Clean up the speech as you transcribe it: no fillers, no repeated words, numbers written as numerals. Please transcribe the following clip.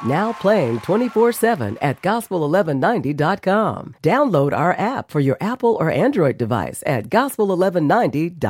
Now playing 24/7 at gospel1190.com. Download our app for your Apple or Android device at gospel1190.com.